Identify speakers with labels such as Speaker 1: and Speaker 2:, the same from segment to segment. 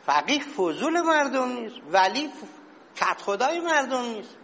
Speaker 1: فقیه فضول مردم نیست، ولی کدخدای مردم نیست.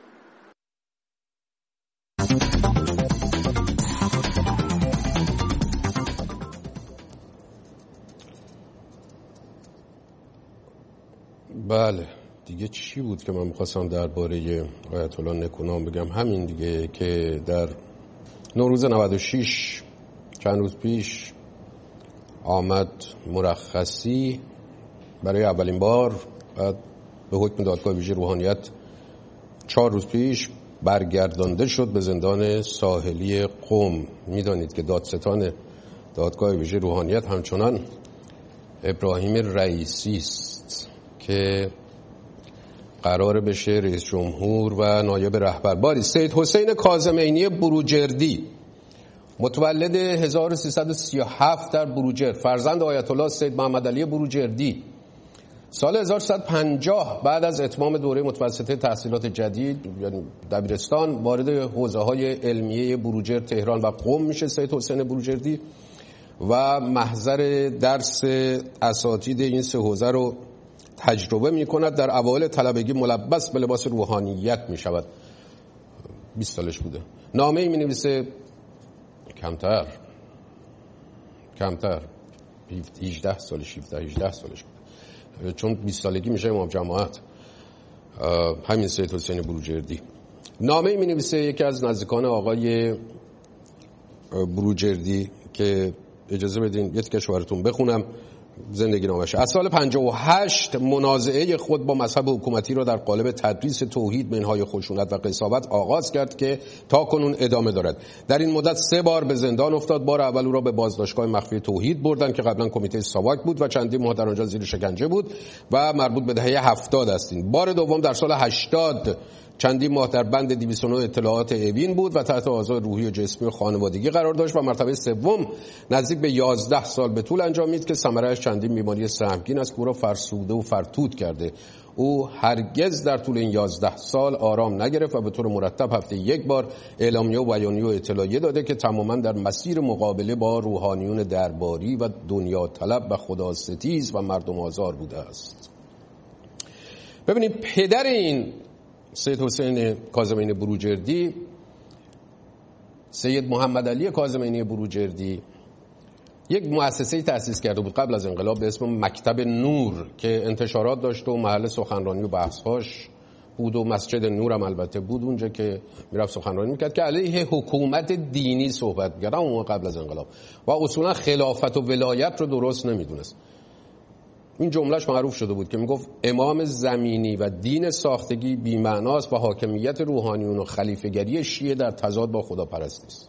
Speaker 2: بله دیگه چی بود که من می‌خواستم درباره آیت الله نکونام بگم؟ همین دیگه که در نوروز 96 چند روز پیش آمد مرخصی برای اولین بار، بعد به حکم دادگاه ویژه روحانیت 4 روز پیش برگردانده شد به زندان ساحلی قم. میدانید که دادستان دادگاه ویژه روحانیت همچنان ابراهیم رئیسی است که قرار بشه رئیس جمهور و نایب رهبر. باری سید حسین کاظمینی بروجردی متولد 1337 در بروجرد، فرزند آیت الله سید محمد علی بروجردی، سال 1350 بعد از اتمام دوره متوسطه تحصیلات جدید یعنی دبیرستان وارد حوزه‌های علمیه بروجرد، تهران و قم میشه سید حسین بروجردی و محضر درس اساتید این سه حوزه رو تجربه می‌کند. در اوایل طلبگی ملبس به لباس روحانیت می‌شود. 20 سالش بوده. نامه‌ای می‌نویسه، کمتر 18 سالش بوده، چون 20 سالگی میشه امام جماعت. همین سید حسین بروجردی نامه‌ای می‌نویسه یکی از نزدیکان آقای بروجردی که اجازه بدین یه تیکش براتون بخونم زندگی نامش. از سال 58 منازعه خود با مذهب حکومتی را در قالب تدریس توحید، منهای خشونت و قساوت آغاز کرد که تا کنون ادامه دارد. در این مدت 3 بار به زندان افتاد. بار اول او را به بازداشتگاه مخفی توحید بردند که قبلا کمیته ساواک بود و چندین ماه در آنجا زیر شکنجه بود و مربوط به دهه 70 است. بار دوم در سال 80 چندین ماه در بند 209 اطلاعات اوین بود و تحت آزار روحی و جسمی و خانوادگی قرار داشت و مرتبه سوم نزدیک به 11 سال به طول انجامید که ثمره‌اش چندین بیماری سهمگین است که او را فرسوده و فرتود کرده. او هرگز در طول این 11 سال آرام نگرفت و به طور مرتب هفته 1 بار اعلامیه و بیانیه و اطلاعیه داده که تماما در مسیر مقابله با روحانیون درباری و دنیا طلب و خداستیز و مردم آزار بوده است. ببینید پدر این سید حسین کاظمینی بروجردی، سید محمد علی کاظمینی بروجردی، یک مؤسسه‌ای تأسیس کرده بود قبل از انقلاب به اسم مکتب نور که انتشارات داشت و محل سخنرانی و بحث‌هاش بود و مسجد نور هم البته بود اونجا که میرفت سخنرانی میکرد که علیه حکومت دینی صحبت میکرد اون قبل از انقلاب و اصولا خلافت و ولایت رو درست نمیدونست. این جملهش معروف شده بود که میگفت امام زمینی و دین ساختگی بی‌معناست و حاکمیت روحانیون و خلیفه‌گری شیعه در تضاد با خداپرستی است.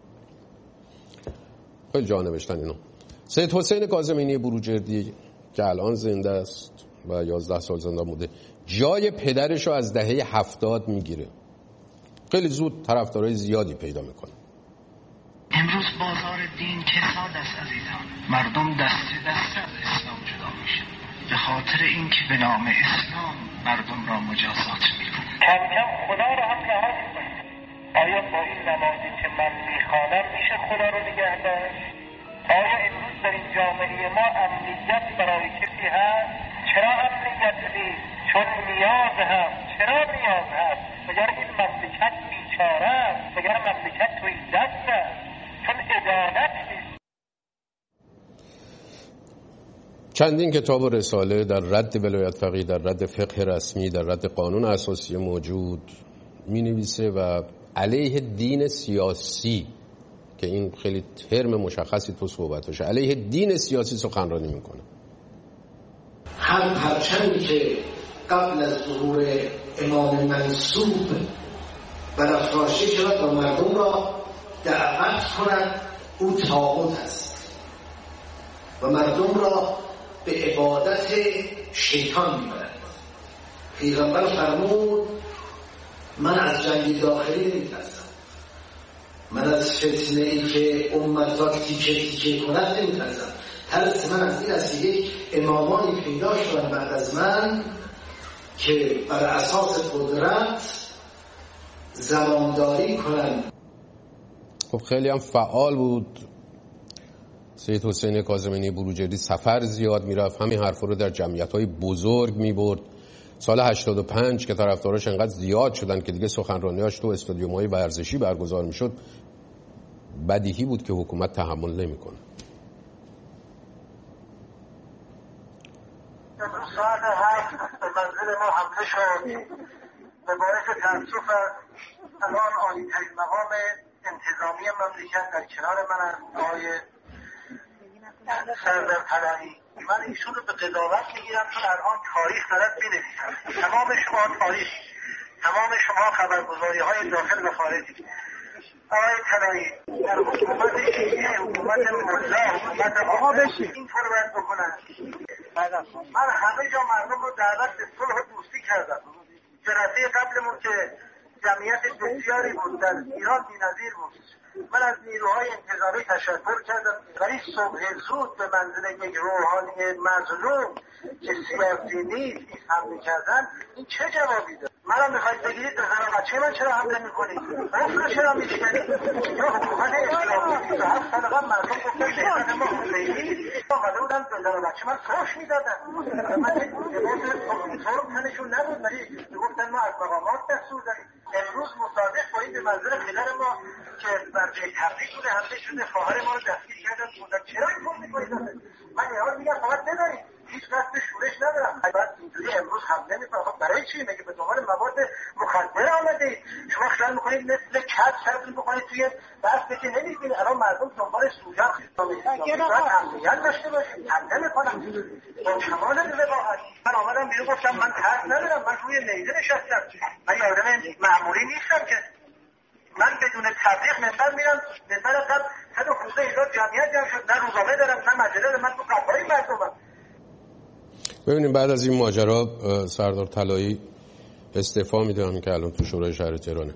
Speaker 2: خیلی جا نوشتن اینو. سید حسین کاظمینی بروجردی که الان زنده است و 11 سال زنده بوده، جای پدرش رو از دهه 70 میگیره. خیلی زود طرفدارای زیادی پیدا میکنه.
Speaker 3: امروز بازار دین کساد است عزیزان. مردم دست دست از اسلام جدا میشن به خاطر اینکه به نام اسلام مردم را مجازات میکنن. کم کم خدا رو هم رها میکنید. آیا با این نمازی که من میخوانم میشه خدا رو نگه داشت؟ آیا امروز در این جامعه ما امنیت برای کسی هست؟ چرا امنیت نیست؟ چون نیاز هست. چرا نیاز هست؟ مگر این مملکت بیچاره است؟ مگر مملکت توی دست است؟ چون عدالت نیست.
Speaker 2: چندین کتاب و رساله در رد ولایت فقیه، در رد فقه رسمی، در رد قانون اساسی موجود می نویسه و علیه دین سیاسی که این خیلی ترم مشخصی تو صحبتشه، علیه دین سیاسی سخنرانی میکنه.
Speaker 4: هم پرچمی که قبل از ظهور امام منصوب برافراشته شود و مردم را دعوت کند او طاغوت است و مردم را به عبادت شیطان میبرد. پیغمبر فرمود من از جنگ داخلی نمیترسم، من از فتنه ای که امت را تیکه تیکه کند نمیترسم. ترس من از این است یک امامانی پیدا شدن بعد از من که بر اساس قدرت زمانداری کنند.
Speaker 2: خب خیلی هم فعال بود سید حسین کاظمی بروجردی سفر زیاد میرفت، همین حرفا رو در جمعیت‌های بزرگ میبرد. سال 85 که طرفداراش انقدر زیاد شدن که دیگه سخنرانیاش تو استادیوم‌های ورزشی برگزار میشد، بدیهی بود که حکومت تحمل نمیکنه.
Speaker 3: ساعت 7 به منزل ما حمله شد. به باعث تأسف الان عالی‌ترین مقام انتظامی مملکت در کنار من است، آقای سردار طلایی. من ایشون رو به قضاوت میگیرم چون الان تاریخ دارد بنویسم. تمام شما تاریخ، تمام شما خبرگزاری‌های داخل و خارجی، آقای طلایی در حکومت شیعه، حکومت ملا، حکومت آقا اینطور باید بکنن. من همه جا مردم رو دعوت به صلح و دوستی کردم. جلسه قبلمون که جمعیت بسیاری بود در ایران بی‌نظیر بود، من از نیروهای انتظامی تشکر کردم، ولی صبح زود به منزل یک روحانی مظلوم که سیاسی نیست حمله کردن، این چه جوابی داد؟ منم میخواید بگیرید به زن بچه من چرا حمله میکنید؟ رفت رو چرا میشکنید؟ یا حکومت اسلامی 27 سال قبل مردم گفتن شهرت ما حسینی آمده بودن به زن بچه من فحش میدادن. من فرم تنشون نبود، ولی میگفتن ما از مقامات دستور داریم. امروز مصادف با این به منظر پدر ما که بر جای تبریک بوده حمله شده، خواهر ما رو دستگیر کردن بودن. چرا این کار میکنید؟ من نیاز میگم فقط ببرید، هیچ قصد شورش ندارم. بعد اینجوری امروز حمله میکنم. خب برای چی؟ مگه به دنبال مواد مخدر آمده اید؟ شما خیال میکنید مثل کد سرقی بکنید توی بحث که نمیبینید الان مردم دنبال سوژن باید امنیت داشته باشید. حمله میکنم با کمال وقاحت. من آمدم بیرون گفتم من حرف ندارم، من روی نیزه نشستم، من یه آدم معمولی نیستم که من بدون تبلیغ منبر میرم. منبر قبل 115,000 جمعیت جمع شد، نه روزنامه دارم نه مجله دارم، من تو قفای مردمم.
Speaker 2: ببینیم بعد از این ماجرا سردار طلایی استعفا میده، همین که الان تو شورای شهر تهرانه.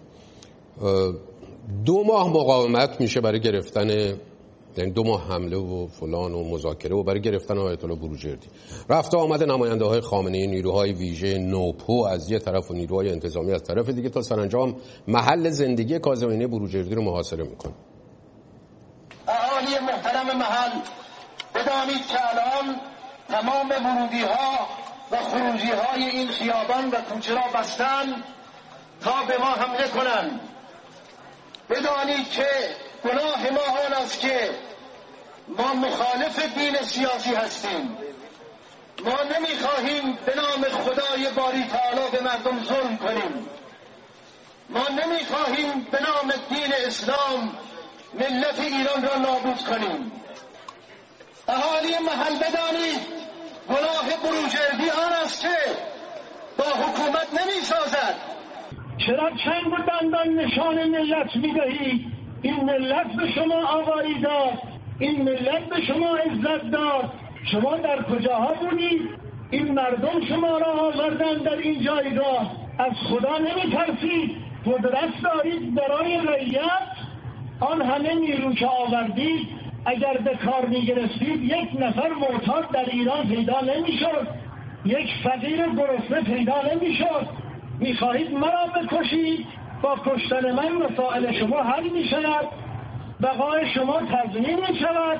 Speaker 2: 2 ماه مقاومت میشه برای گرفتن، یعنی 2 ماه حمله و فلان و مذاکره و برای گرفتن آیت الله بروجردی. رفته آمده نماینده های خامنه‌ای، نیروهای ویژه نوپو از یه طرف و نیروهای انتظامی از طرف دیگه، تا سرانجام محل زندگی کاظمی بروجردی رو محاصره میکنه.
Speaker 5: اهالی محترم محل، بدانید که الان تمام ورودی ها و خروجی های این خیابان و کوچه را بستن تا به ما حمله کنند. بدانید که گناه ما آن است که ما مخالف دین سیاسی هستیم. ما نمیخواهیم به نام خدای باری تعالی به مردم ظلم کنیم. ما نمیخواهیم به نام دین اسلام ملت ایران را نابود کنیم. اهالی محل بدانید گناه بروجردی آن است که با حکومت نمی سازد.
Speaker 6: چرا چنگ و دندان نشان ملت می دهید؟ این ملت به شما آگاهی داد، این ملت به شما عزت داد. شما در کجاها بودید؟ این مردم شما را آوردن در این جایگاه. از خدا نمی ترسید؟ قدرت دارید برای رعیت؟ آن همه نیرو که آوردید اگر به کار می گرفتید 1 نفر معتاد در ایران پیدا نمی شد، 1 فقیر گرسنه پیدا نمی شد. می خواهید مرا بکشید؟ با کشتن من مسائل شما حل می شود، بقای شما تضمین می شود.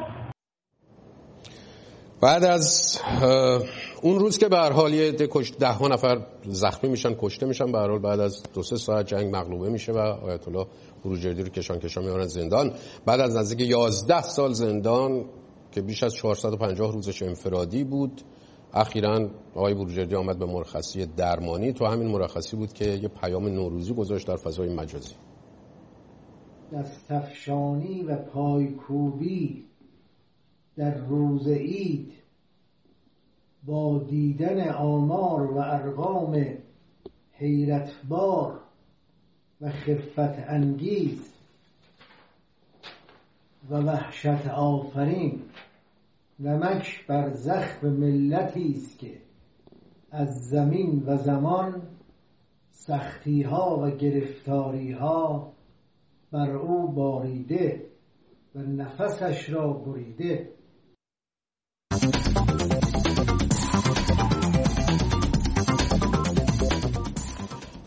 Speaker 2: بعد از اون روز که به هر حال 10 نفر زخمی میشن، کشته میشن، به هر حال بعد از 2-3 ساعت جنگ مغلوبه میشه و آیت الله بروجردی رو کشان میارن زندان. بعد از نزدیک 11 سال زندان که بیش از 450 روزش انفرادی بود، اخیراً آقای بروجردی آمد به مرخصی درمانی. تو همین مرخصی بود که یه پیام نوروزی گذاشت در فضای مجازی.
Speaker 4: دستفشانی و پایکوبی در روز عید با دیدن آمار و ارقام حیرتبار و خفت انگیز و وحشت آفرین نمک بر زخم ملتی است که از زمین و زمان سختی ها و گرفتاری ها بر او باریده و نفسش را بریده.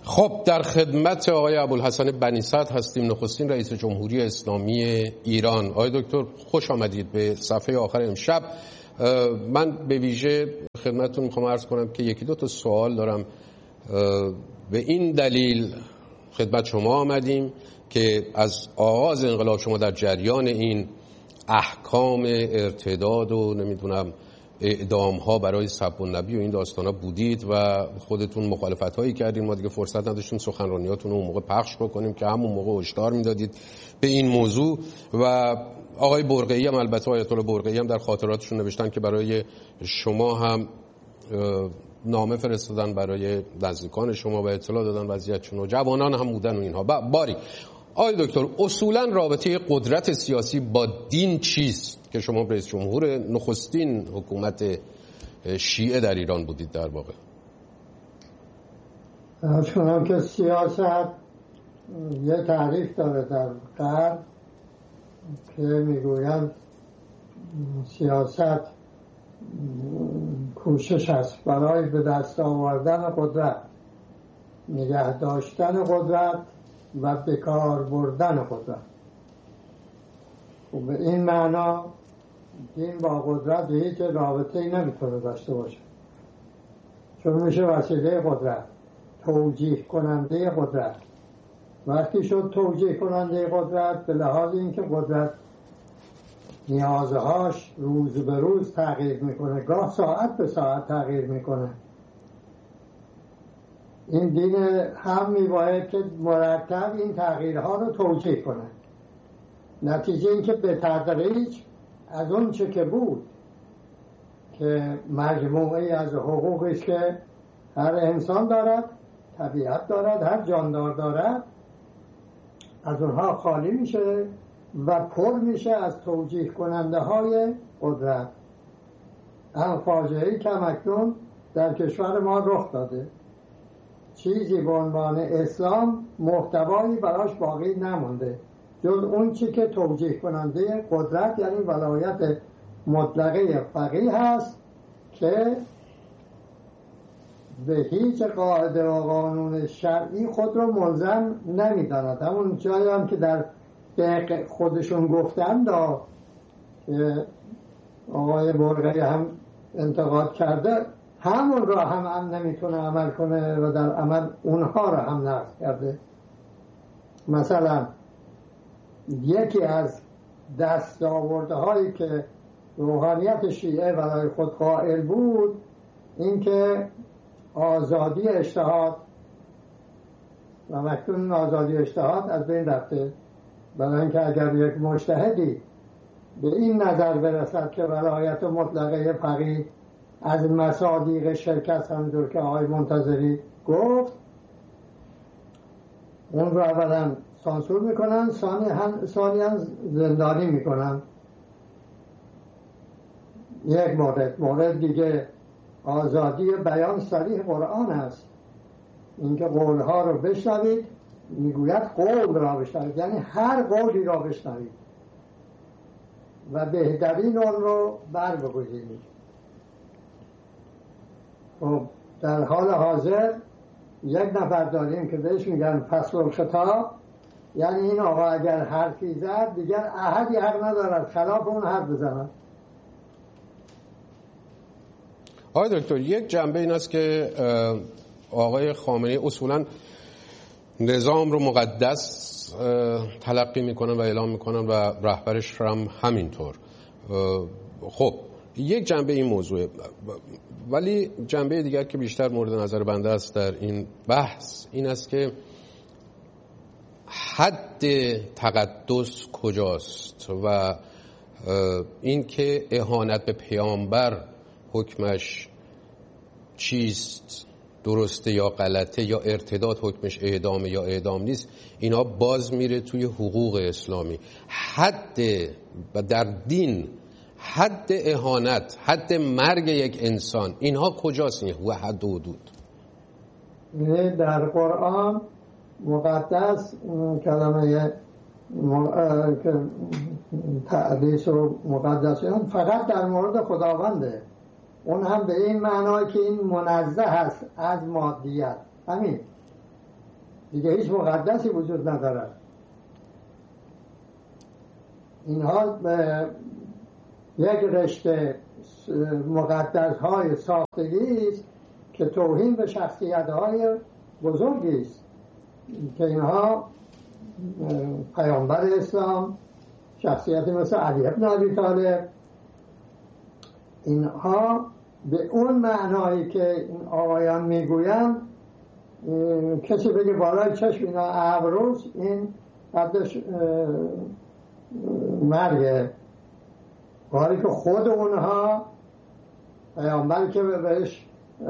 Speaker 2: خب در خدمت آقای ابوالحسن بنی صدر هستیم، نخستین رئیس جمهوری اسلامی ایران. آقای دکتر خوش آمدید به صفحه آخر امشب. من به ویژه خدمتتون میخوام عرض کنم که یکی دو تا سوال دارم. به این دلیل خدمت شما آمدیم که از آغاز انقلاب شما در جریان این احکام ارتداد و نمیدونم اعدام ها برای سب النبی و این داستان ها بودید و خودتون مخالفت هایی کردین. ما دیگه فرصت نداشتیم سخنرانیاتون رو اون موقع پخش بکنیم که همون موقع هشدار میدادید به این موضوع. و آقای برقعی هم، البته آیت الله برقعی هم در خاطراتشون نوشتن که برای شما هم نامه فرستادن برای نزدیکان شما و اطلاع دادن وضعیتشون و جوانان هم بودن و اینها. باری آقای دکتر، اصولا رابطه قدرت سیاسی با دین چیست که شما رئیس جمهور نخستین حکومت شیعه در ایران بودید در واقع؟
Speaker 7: چون که سیاست یه تعریف داره در غرب که میگویند سیاست کوشش است برای به دست آوردن قدرت، نگه داشتن قدرت و بکار بردن قدرت. و به این معنا دین با قدرت هیچ رابطه‌ای نمیتونه داشته باشه، چون میشه وسیله قدرت، توجیه کننده قدرت. وقتی شد توجیه کننده قدرت، به لحاظ اینکه قدرت نیازهاش روز به روز تغییر میکنه، گاه ساعت به ساعت تغییر میکنه، این دین هم میباید که مرتب این تغییرها رو توجیه کنه. نتیجه این که به تدریج از اون چه که بود که مجموعه از حقوقی که هر انسان دارد، طبیعت دارد، هر جاندار دارد، از اونها خالی میشه و پر میشه از توجیه کننده های قدرت. هم فاجعه‌ای که اکنون در کشور ما رخ داده، چیزی به عنوان اسلام محتوایی براش باقی نمونده جز اون چی که توجیه کننده قدرت یعنی ولایت مطلقه فقیه هست که به هیچ قاعده و قانون شرعی خود رو ملزم نمیداند. همون جایی هم که در دقیق خودشون گفتند که آقای برقعی هم انتقاد کرده، همون را هم نمیتونه عمل کنه و در عمل اونها را هم نقض کرده. مثلا یکی از دستاوردهایی که روحانیت شیعه برای خود قائل بود این که آزادی اجتهاد و اکنون آزادی اجتهاد از بین رفته، برای اینکه اگر یک مجتهدی به این نظر برسد که ولایت مطلقه فقیه از مصادیق شرکت همونجور که آقای منتظری گفت، اون رو اولا سانسور میکنن، ثانی هم زندانی میکنن. یک مورد دیگه آزادی بیان صریح قرآن است، اینکه قولها رو بشنوید، میگوید قول را بشنوید، یعنی هر قولی را بشنوید و بهترین اون رو بر بگذارید. خب در حال حاضر یک نفر داریم که بهش میگن فصل الخطاب، یعنی این آقا اگر حرفی زد دیگر احدی حق ندارد خلاف اون حرف بزند.
Speaker 2: آقای دکتر، یک جنبه این است که آقای خامنه‌ای اصولا نظام رو مقدس تلقی میکنن و اعلام میکنن و رهبرش هم همینطور. خب یک جنبه این موضوعه، ولی جنبه دیگر که بیشتر مورد نظر بنده است در این بحث این است که حد تقدس کجاست و این که اهانت به پیامبر حکمش چیست، درسته یا غلطه، یا ارتداد حکمش اعدامه یا اعدام نیست، اینا باز میره توی حقوق اسلامی. حد و در دین حد اهانت، حد مرگ یک انسان، اینها کجاست؟ این حد و حدود
Speaker 7: در قرآن مقدس کلمه که تقدیس و مقدسیان فقط در مورد خداونده، اون هم به این معنای که این منزه است از مادیت. همین دیگه هیچ مقدسی وجود ندارد. اینها یک رشته مقدس‌های ساختگی است که توهین به شخصیت‌های بزرگی است که اینها پیامبر اسلام، شخصیتی مثل علی بن ابی طالب، اینها به اون معنایی که این آقایان میگویند کسی بگه بالای چشم اینا ابروست، این حدش مرگه. کاری که خود اونها پیامبری که بهش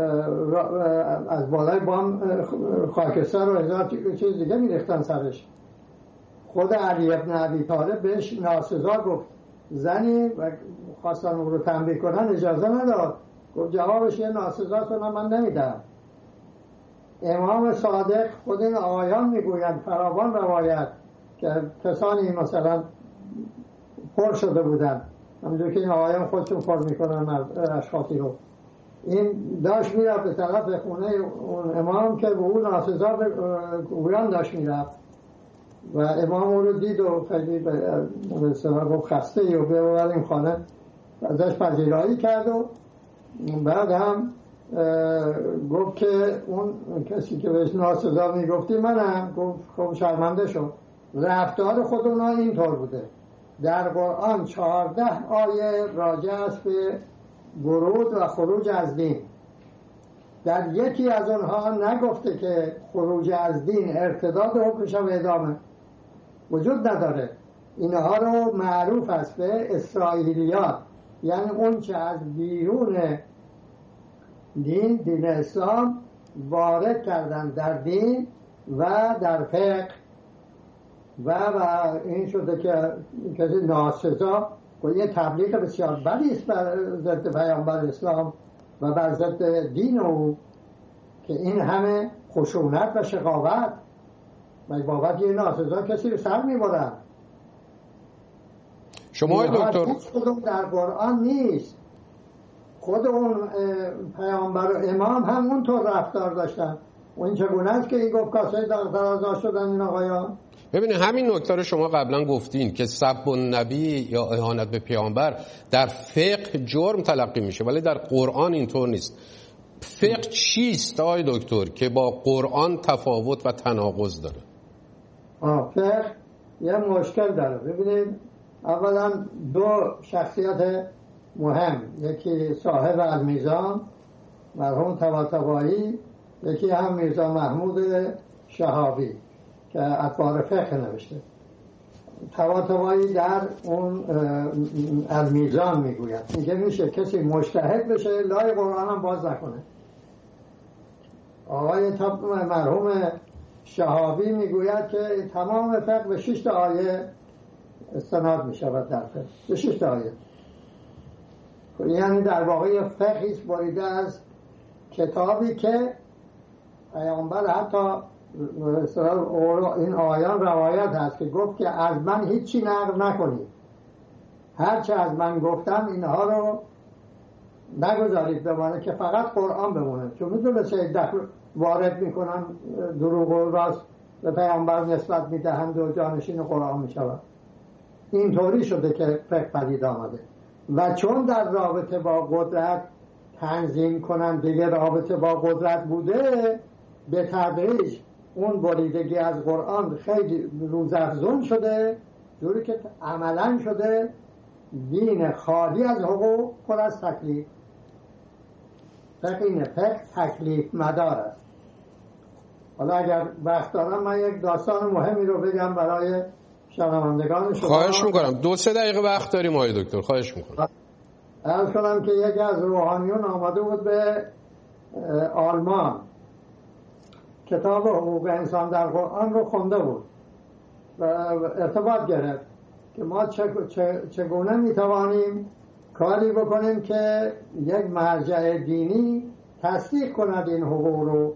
Speaker 7: از بالای بام خاکستر و هزار چیز دیگه میریختن سرش، خود علی بن ابی طالب بهش ناسزا گفت. زنی و خواستن اون رو تنبیه کنن اجازه نداد، گفت جوابش یه ناسزا کنم من نمیدم. امام صادق خود این آقایان میگویند فراوان روایت که کسانی مثلا پر شده بودن، همونجور که این آقایان خودشون پر میکنن اشخاصی رو، این داشت میرفت به طرف خونه اون امام که به اون ناسزا گویان داشت میرفت و امام اون رو دید و خیلی به گفت خسته ای و ببرد این خانه، ازش پذیرایی کرد و بعد هم گفت که اون کسی که بهش ناسزا میگفتی منم. گفت خب شرمنده شد. رفتار خود اونا اینطور بوده. در قرآن 14 آیه راجع است به ورود و خروج از دین. در یکی از اونها نگفته که خروج از دین ارتداد حکمش و ادامه وجود نداره. اینها رو معروف است به اسرائیلیات، یعنی اون چه از بیرون دین اسلام وارد کردن در دین و در فقه و این شده که کسی ناسزا و یه تبلیغ بسیار بدی است بر ضد پیامبر اسلام و بر ضد دین او که این همه خشونت و شقاوت و بابت یه ناسزا کسی رو سر میبرن.
Speaker 2: شما دکتر
Speaker 7: خود در قرآن نیست. خود اون پیامبر و امام هم اونطور رفتار داشتن. اون چگونه است که این گفت کاسه درازا شدن این آقایان؟
Speaker 2: ببینید همین نکته رو شما قبلا گفتین که سب النبی یا اهانت به پیامبر در فقه جرم تلقی میشه، ولی در قرآن اینطور نیست. فقه چیست آقای دکتر که با قرآن تفاوت و تناقض داره؟
Speaker 7: فقه یه مشکل داره. ببینید اولا دو شخصیت مهم، یکی صاحب المیزان مرحوم طباطبایی، یکی هم میرزا محمود شهابی که اطوار فقه نوشته. طباطبایی در اون المیزان میگوید میگه میشه کسی مجتهد بشه لای قرآن هم باز نکنه. آقای مرحوم شهابی میگوید که تمام فقه به 6 آیه استناد میشود در فقه، به 6 آیه. یعنی در واقع فقهی است بریده از کتابی که پیامبر حتی این آیان روایت هست که گفت که از من هیچی نقل نکنید، هرچه از من گفتم اینها رو نگذارید بمانه که فقط قرآن بمونه، چون میدونه دخل وارد میکنن دروغ و راست به پیامبر نسبت میدهند و جانشین قرآن میشود. اینطوری شده که فقه پدید آمده و چون در رابطه با قدرت تنظیم کننده رابطه با قدرت بوده، به تدریج اون بریدگی از قرآن خیلی روزافزون شده، جوری که عملا شده دین خالی از حقوق پر از تکلیف. فقه تکلیف مدار است. حالا اگر وقت دارم من یک داستان مهمی رو بگم برای شنوندگان شما.
Speaker 2: خواهش میکنم 2-3 دقیقه وقت داریم آقای دکتر، خواهش میکنم.
Speaker 7: عرض کنم که یکی از روحانیون آمده بود به آلمان، کتاب حقوق انسان در قرآن رو خونده بود و ارتباط گرفت که ما چگونه میتوانیم کاری بکنیم که یک مرجع دینی تصدیق کند این حقوق رو.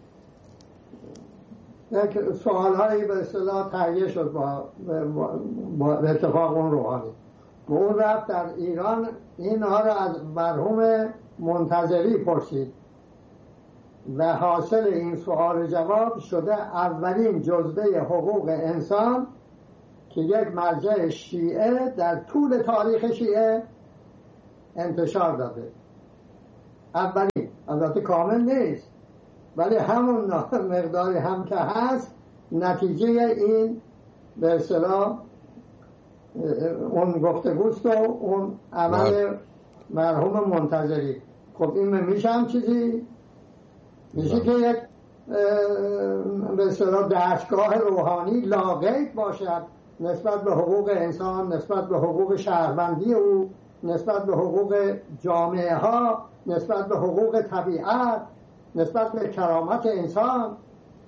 Speaker 7: یک سوالهایی به اصطلاح تهیه شد با اتفاق اون روحانی و اون رفت در ایران اینها رو از مرحوم منتظری پرسید. و حاصل این سوال جواب شده اولین جزوه حقوق انسان که یک مرجع شیعه در طول تاریخ شیعه انتشار داده. اولین، البته کامل نیست ولی همون مقداری هم که هست نتیجه این به اصطلاح اون گفتگوست و اون عمل مرحوم منتظری. خب این میشه هم چیزی میشه که یک به اصطلاح دستگاه روحانی لاغیب باشد نسبت به حقوق انسان، نسبت به حقوق شهروندی او، نسبت به حقوق جامعه ها، نسبت به حقوق طبیعت، نسبت به کرامت انسان.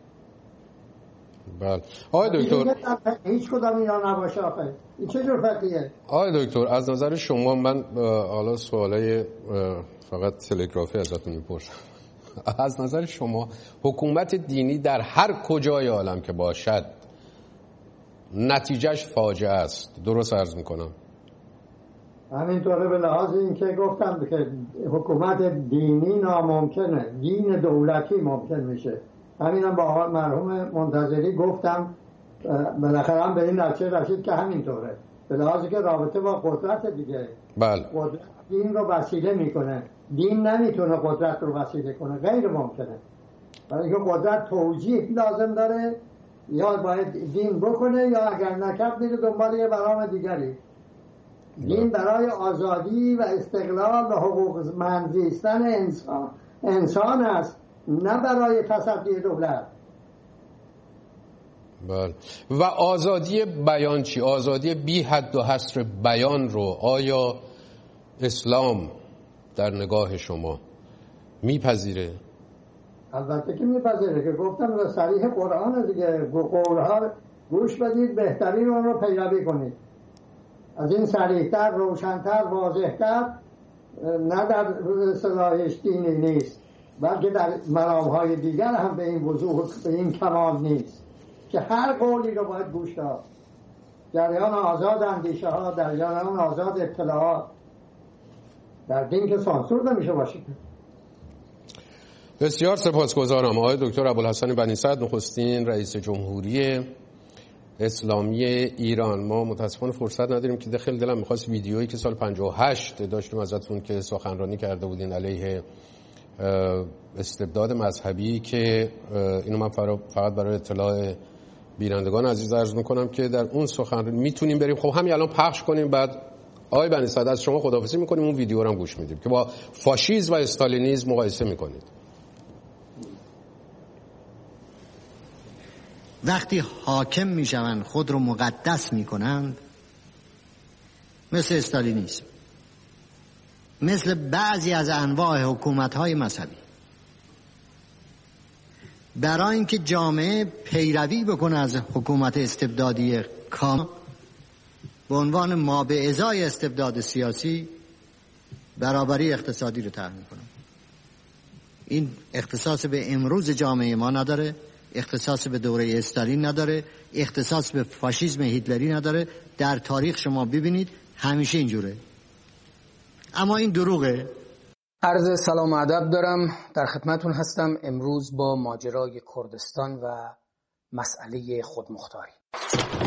Speaker 2: بله آقای دکتر
Speaker 7: هیچ کدام اینا نباشه آخه این چه جور فقیه؟
Speaker 2: آقای دکتر از نظر شما، من حالا سوالای فقط تلگرافی ازتون میپرسم، از نظر شما حکومت دینی در هر کجای عالم که باشد نتیجهش فاجعه است، درست عرض میکنم؟
Speaker 7: همینطوره. به لحاظ این که گفتم که حکومت دینی ناممکنه، دین دولتی ممکن میشه. همینم با مرحوم منتظری گفتم، بالاخره هم به این نتیجه رسید که همینطوره. به لحاظی که رابطه با قدرت دیگه،
Speaker 2: بله،
Speaker 7: قدرت دین رو وسیله میکنه، دین نمیتونه قدرت رو وسیله کنه، غیر ممکنه. برای اینکه قدرت توجیه لازم داره، یا باید دین بکنه یا اگر نکرد میره دنبال یه برنامه دیگری. دین برای آزادی و استقلال و حقوقمند زیستن انسان است، نه برای تصدی دولت.
Speaker 2: بله. و آزادی بیان چی؟ آزادی بی حد و حصر بیان رو آیا اسلام در نگاه شما میپذیره؟
Speaker 7: البته که میپذیره، که گفتم و صریح قرآن دیگه، قولها گوش بدید بهترین اون رو پیروی کنید. از این صریح‌تر، روشن‌تر، واضح‌تر نه در اصطلاحش دینی نیست، بلکه در مرام‌های دیگر هم به این وضوح، به این کمال نیست که هر قولی رو باید گوش داد. جریان آزاد اندیشه ها، در جریان آزاد اطلاعات، در دین که سانسور نمیشه باشه.
Speaker 2: بسیار سپاسگزارم آقای دکتر ابوالحسن بنی سعد، نخستین رئیس جمهوری اسلامی ایران. ما متاسفانه فرصت نداریم که دلم می‌خواست ویدیویی که سال 58 داشتیم ازتون که سخنرانی کرده بودین علیه استبداد مذهبی، که اینو من فقط برای اطلاع بینندگان عزیز عرض میکنم که در اون سخنرانی میتونیم بریم، خب همین الان پخش کنیم، بعد آقای بنی سعد از شما خداحافظی میکنیم، اون ویدیو رو هم گوش میدیم که با فاشیسم و استالینیسم مقایسه میکنید.
Speaker 8: وقتی حاکم میشوند خود رو مقدس میکنند، مثل استالینیسم، مثل بعضی از انواع حکومت‌های مذهبی، برای اینکه جامعه پیروی بکنه از حکومت استبدادی کامل، به عنوان ما به ازای استبداد سیاسی برابری اقتصادی رو طرح میکنه. این اختصاص به امروز جامعه ما نداره، اختصاص به دوره استالین نداره، اختصاص به فاشیسم هیتلری نداره. در تاریخ شما ببینید همیشه اینجوره. اما این دروغه.
Speaker 9: عرض سلام و ادب دارم، در خدمتون هستم امروز با ماجرای کردستان و مسئله خودمختاری.